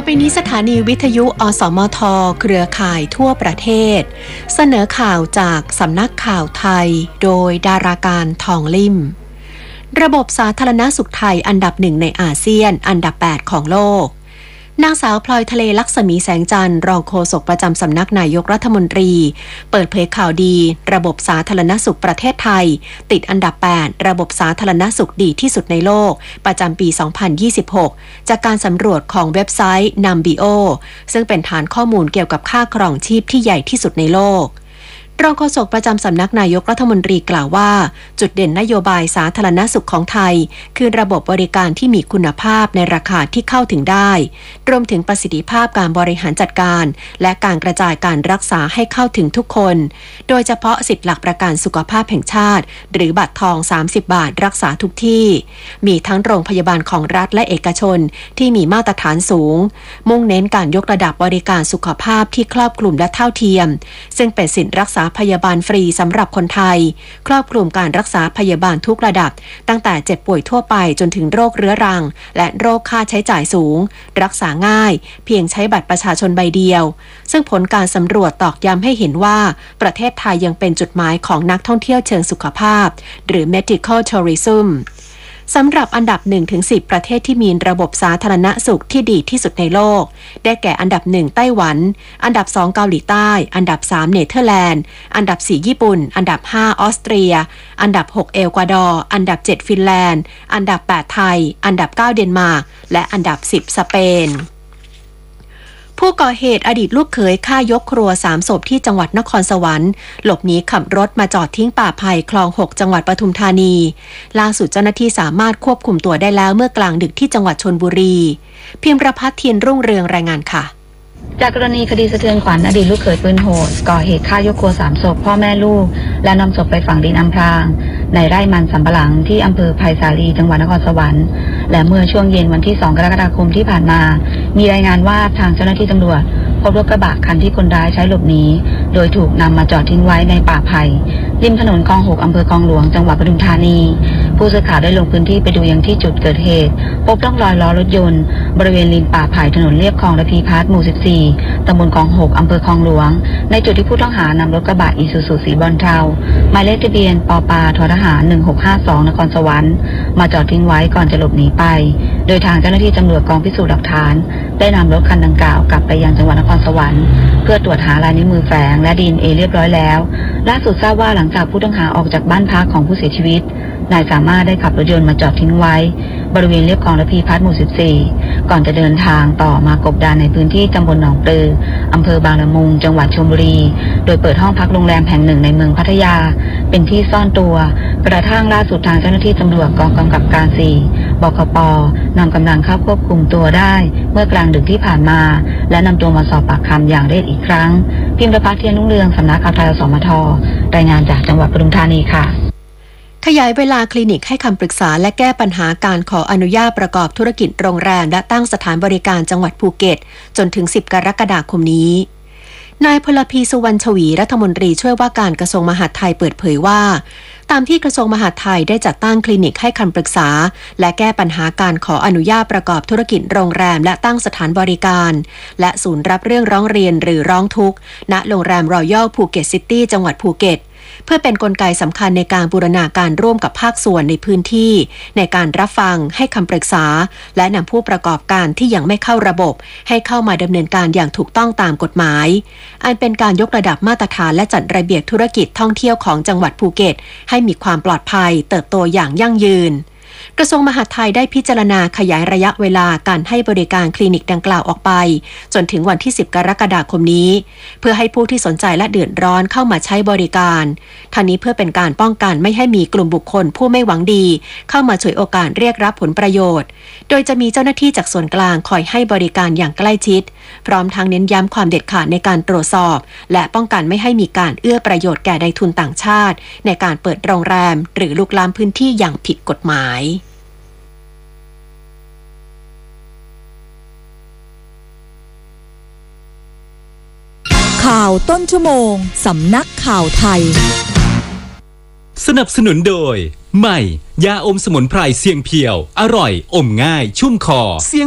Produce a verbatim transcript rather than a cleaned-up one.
ไปนี้สถานีวิทยุอสมทเครือข่ายทั่วประเทศเสนอข่าวจากสำนักข่าวไทยโดยดาราการทองลิ่มระบบสาธารณสุขไทยอันดับหนึ่งในอาเซียนอันดับแปดของโลกนางสาวพลอยทะเลลักษมีแสงจันทร์รองโฆษกประจำสำนักนายกรัฐมนตรีเปิดเผยข่าวดีระบบสาธารณสุขประเทศไทยติดอันดับแปดระบบสาธารณสุขดีที่สุดในโลกประจำปี สองพันยี่สิบหก จากการสำรวจของเว็บไซต์ นัมบิโอ ซึ่งเป็นฐานข้อมูลเกี่ยวกับค่าครองชีพที่ใหญ่ที่สุดในโลกรองโฆษกประจำสำนักนายกรัฐมนตรีกล่าวว่าจุดเด่นนโยบายสาธารณสุขของไทยคือระบบบริการที่มีคุณภาพในราคาที่เข้าถึงได้รวมถึงประสิทธิภาพการบริหารจัดการและการกระจายการรักษาให้เข้าถึงทุกคนโดยเฉพาะสิทธิหลักประกันสุขภาพแห่งชาติหรือบัตรทองสามสิบบาทรักษาทุกที่มีทั้งโรงพยาบาลของรัฐและเอกชนที่มีมาตรฐานสูงมุ่งเน้นการยกระดับบริการสุขภาพที่ครอบคลุมและเท่าเทียมซึ่งเป็นสิทธิรักษาพยาบาลฟรีสำหรับคนไทยครอบคลุมการรักษาพยาบาลทุกระดับตั้งแต่เจ็บป่วยทั่วไปจนถึงโรคเรื้อรังและโรคค่าใช้จ่ายสูงรักษาง่ายเพียงใช้บัตรประชาชนใบเดียวซึ่งผลการสำรวจตอกย้ำให้เห็นว่าประเทศไทยยังเป็นจุดหมายของนักท่องเที่ยวเชิงสุขภาพหรือ medical tourismสำหรับอันดับ หนึ่งถึงสิบ ประเทศที่มีระบบสาธารณสุขที่ดีที่สุดในโลกได้แก่อันดับหนึ่งไต้หวันอันดับสองเกาหลีใต้อันดับสามเนเธอร์แลนด์อันดับสี่ญี่ปุ่นอันดับห้าออสเตรียอันดับหกเอกวาดอร์อันดับเจ็ดฟินแลนด์อันดับแปดไทยอันดับเก้าเดนมาร์กและอันดับสิบสเปนผู้ก่อเหตุอดีตลูกเขยฆ่ายกครัวสามศพที่จังหวัดนครสวรรค์หลบหนีขับรถมาจอดทิ้งป่าไผ่คลองหกจังหวัดปทุมธานีล่าสุดเจ้าหน้าที่สามารถควบคุมตัวได้แล้วเมื่อกลางดึกที่จังหวัดชลบุรีพิมพ์ประภัทร เทียนรุ่งเรืองรายงานค่ะจากกรณีคดีสะเทือนขวัญอดีตลูกเขยปืนโหดก่อเหตุฆ่ายกครัวสามศพพ่อแม่ลูกและนำศพไปฝังดินอำพรางในไร่มันสำปะหลังที่อำเภอไผ่สาลีจังหวัดนครสวรรค์และเมื่อช่วงเย็นวันที่สองกรกฎาคมที่ผ่านมามีรายงานว่าทางเจ้าหน้าที่ตำรวจพบรถกระบะคันที่คนร้ายใช้หลบหนีโดยถูกนำมาจอดทิ้งไว้ในป่าไผ่ริมถนนคลองหกอำเภอคลองหลวงจังหวัดปทุมธานีผู้สื่อข่าวได้ลงพื้นที่ไปดูยังที่จุดเกิดเหตุพบร่องรอยล้อรถยนต์บริเวณริมป่าไผ่ถนนเลียบคลองระพีพัฒน์หมู่สิบสี่ตำบลคลองหกอำเภอคลองหลวงในจุดที่ผู้ต้องหานำรถกระบะอีซูซูสีบรอนเทาหมายเลขทะเบียนปปททหารหนึ่งหกห้าสองนครสวรรค์มาจอดทิ้งไว้ก่อนจะหลบหนีไปโดยทางเจ้าหน้าที่ตำรวจกองพิสูจน์หลักฐานได้นำรถคันดังกล่าวกลับไปยังจังหวัดนครสวรรค์เพื่อตรวจหาลายนิ้วมือแฝงและ ดี เอ็น เอ เรียบร้อยแล้วล่าสุดทราบว่าหลังจากผู้ต้องหาออกจากบ้านพักของผู้เสียชีวิตนายสามารถได้ขับรถยนต์มาจอดทิ้งไว้บริเวณเลียบคลองระพีพัฒน์หมู่สิบสี่ก่อนจะเดินทางต่อมากบดานในพื้นที่ตำบลหนองปลืออำเภอบางละมุงจังหวัดชลบุรีโดยเปิดห้องพักโรงแรมแห่งหนึ่งในเมืองพัทยาเป็นที่ซ่อนตัวกระทั่งล่าสุดทางเจ้าหน้าที่ตำรวจกองกำกับการสี่บกป.นำกำลังเข้าควบคุมตัวได้เมื่อกลางดึกที่ผ่านมาและนำตัวมาสอบปากคำอย่างละเอียดอีกครั้งพิมพ์ประภัทร เทียนรุ่งเรืองสำนักข่าวไทยอสมทรายงานจากจังหวัดปทุมธานีค่ะขยายเวลาคลินิกให้คำปรึกษาและแก้ปัญหาการขออนุญาตประกอบธุรกิจโรงแรมและตั้งสถานบริการจังหวัดภูเก็ตจนถึงสิบกรกฎาคมนี้นายพลพีสุวรรณชวีรัฐมนตรีช่วยว่าการกระทรวงมหาดไทยเปิดเผยว่าตามที่กระทรวงมหาดไทยได้จัดตั้งคลินิกให้คำปรึกษาและแก้ปัญหาการขออนุญาตประกอบธุรกิจโรงแรมและตั้งสถานบริการและศูนย์รับเรื่องร้องเรียนหรือร้องทุกข์ณโรงแรมรอยัลภูเก็ตซิตี้จังหวัดภูเก็ตเพื่อเป็นกลไกสำคัญในการบูรณาการร่วมกับภาคส่วนในพื้นที่ในการรับฟังให้คำปรึกษาและนำผู้ประกอบการที่ยังไม่เข้าระบบให้เข้ามาดำเนินการอย่างถูกต้องตามกฎหมายอันเป็นการยกระดับมาตรฐานและจัดระเบียบธุรกิจท่องเที่ยวของจังหวัดภูเก็ตให้มีความปลอดภัยเติบโตอย่างยั่งยืนกระทรวงมหาดไทยได้พิจารณาขยายระยะเวลาการให้บริการคลินิกดังกล่าวออกไปจนถึงวันที่สิบกรกฎาคมนี้เพื่อให้ผู้ที่สนใจและเดือดร้อนเข้ามาใช้บริการทั้งนี้เพื่อเป็นการป้องกันไม่ให้มีกลุ่มบุคคลผู้ไม่หวังดีเข้ามาฉวยโอกาสเรียกรับผลประโยชน์โดยจะมีเจ้าหน้าที่จากส่วนกลางคอยให้บริการอย่างใกล้ชิดพร้อมทั้งเน้นย้ำความเด็ดขาดในการตรวจสอบและป้องกันไม่ให้มีการเอื้อประโยชน์แก่นายทุนต่างชาติในการเปิดโรงแรมหรือลุกล้ำพื้นที่อย่างผิดกฎหมายข่าวต้นชั่วโมงสำนักข่าวไทยสนับสนุนโดยใหม่ยาอมสมุนไพรเสียงเพียวอร่อยอมง่ายชุ่มคอ